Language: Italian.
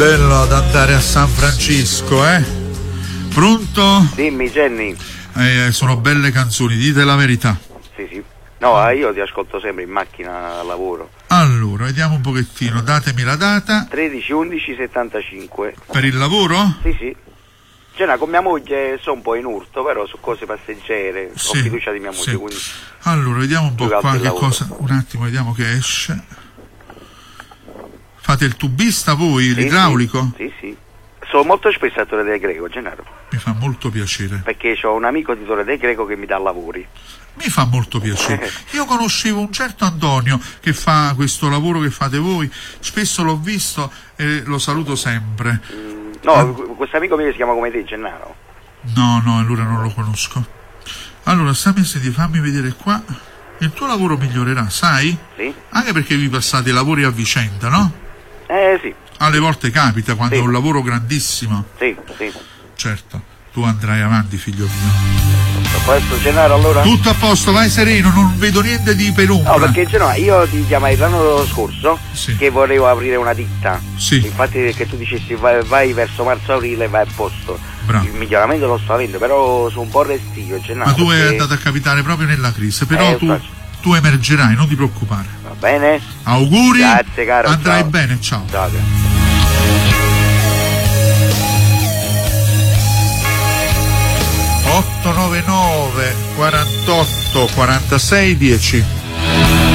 Bello ad andare a San Francisco, eh? Pronto? Dimmi, Jenny. Sono belle canzoni, dite la verità. Sì. No, io ti ascolto sempre in macchina al lavoro. Allora, vediamo un pochettino, datemi la data. 13-11-75. Per il lavoro? Sì. Cioè, con mia moglie sono un po' in urto, però su cose passeggere. Sì, Ho fiducia di mia moglie, sì. quindi... Allora, vediamo un po' Più che qua altro che il lavoro. cosa. Un attimo, vediamo che esce. Fate il tubista voi, l'idraulico? Sì. Sono molto spesso a Torre del Greco, Gennaro. Mi fa molto piacere. Perché ho un amico di Torre del Greco che mi dà lavori. Mi fa molto piacere. Io conoscevo un certo Antonio che fa questo lavoro che fate voi, spesso l'ho visto e lo saluto sempre. Questo amico mio si chiama come te, Gennaro. No, allora non lo conosco. Allora, stammi a sentire, fammi vedere qua. Il tuo lavoro migliorerà, sai? Sì. Anche perché vi passate i lavori a vicenda, no? Sì. Alle volte capita quando Sì. è un lavoro grandissimo. Sì. Certo, tu andrai avanti, figlio mio. A posto, Gennaro, allora? Tutto a posto, vai sereno, non vedo niente di penumbra. No, perché Gennaro, io ti chiamai l'anno scorso Sì. che volevo aprire una ditta. Sì. Infatti che tu dicessi vai verso marzo-aprile e vai a posto. Bravo. Il miglioramento lo sto avendo, però sono un po' restio, Gennaro. Ma tu perché... è andato a capitare proprio nella crisi, però tu emergerai, non ti preoccupare. Va bene? Auguri, Grazie, caro. andrai ciao. bene, ciao. Ciao, grazie. 899 48 46 10